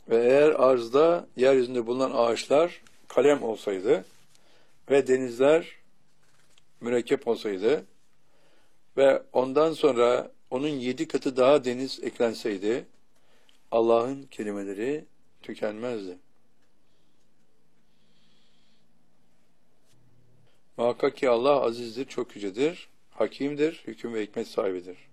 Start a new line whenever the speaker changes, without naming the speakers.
Ve eğer arzda, yeryüzünde bulunan ağaçlar kalem olsaydı ve denizler mürekkep olsaydı ve ondan sonra onun 7 katı daha deniz eklenseydi, Allah'ın kelimeleri tükenmezdi. Muhakkak ki Allah azizdir, çok yücedir, hakimdir, hüküm ve hikmet sahibidir.